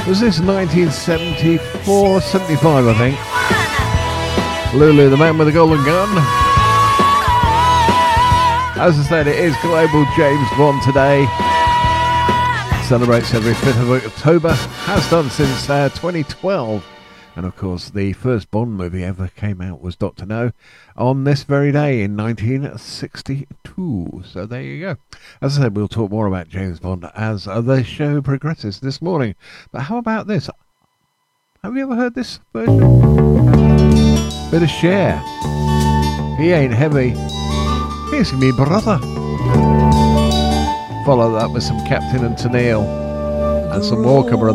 Was this 1974, 75, I think? Lulu, the man with the golden gun. As I said, it is Global James Bond today. Celebrates every 5th of October. Has done since 2012. And of course, the first Bond movie ever came out was Dr. No on this very day in 1962. So there you go. As I said, we'll talk more about James Bond as the show progresses this morning. But how about this? Have you ever heard this version? Bit of Cher. He ain't heavy. He's me brother. Follow that with some Captain and Tennille and some Walker Brothers.